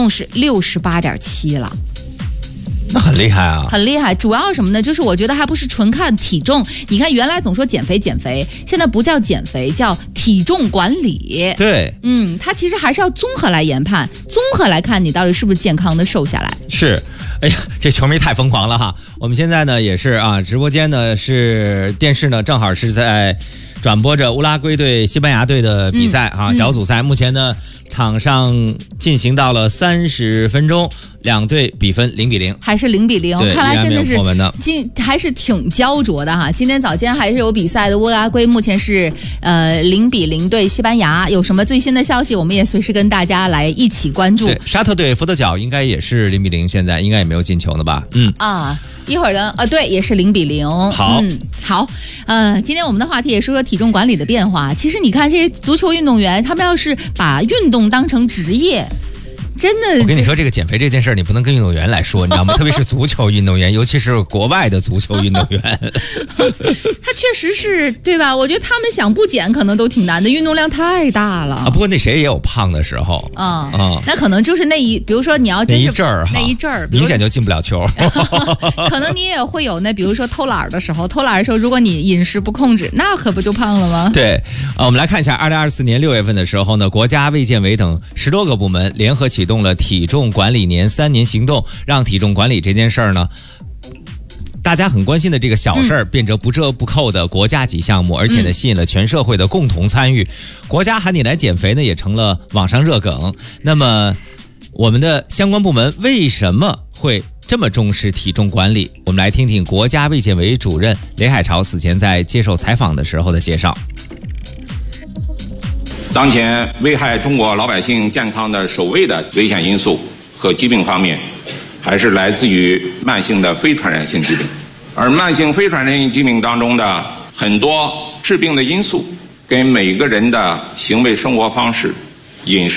重是68.7了。 那很厉害啊， 很厉害。主要什么呢？就是我觉得还不是纯看体重。你看，原来总说减肥，现在不叫减肥，叫体重管理。 对， 它其实还是要综合来研判，综合来看你到底是不是健康的瘦下来。 是，哎呀，这球迷太疯狂了哈！我们现在呢也是啊，直播间呢是电视呢，正好是在转播着乌拉圭对西班牙队的比赛小组赛。目前呢，场上进行到了30分钟，两队比分0-0， 还是0-0。看来真的是还是挺焦灼的哈。今天早间还是有比赛的，乌拉圭目前是0-0对西班牙。有什么最新的消息，我们也随时跟大家来一起关注。 对，沙特对佛得角应该也是0-0，现在应该也没有进球了吧？ 一会儿呢，对，也是0-0。好，今天我们的话题也说说体重管理的变化。其实你看这些足球运动员，他们要是把运动当成职业，真的， 我跟你说，这个减肥这件事儿，你不能跟运动员来说，你知道吗？特别是足球运动员，尤其是国外的足球运动员， 他确实是对吧？我觉得他们想不减可能都挺难的，运动量太大了不过那谁也有胖的时候那可能就是比如说你要真是那一阵儿， 明显就进不了球。 可能你也会有比如说偷懒的时候，如果你饮食不控制，那可不就胖了吗？ 对，我们来看一下2024年6月份的时候呢，国家卫健委等10多个部门联合启动了体重管理年3年行动，让体重管理这件事儿呢，大家很关心的这个小事儿变成不折不扣的国家级项目，而且呢吸引了全社会的共同参与。国家喊你来减肥呢，也成了网上热梗。那么我们的相关部门为什么会这么重视体重管理？我们来听听国家卫健委主任雷海潮此前在接受采访的时候的介绍。 当前危害中国老百姓健康的首位的危险因素和疾病方面，还是来自于慢性的非传染性疾病。而慢性非传染性疾病当中的很多致病的因素，跟每个人的行为生活方式、饮食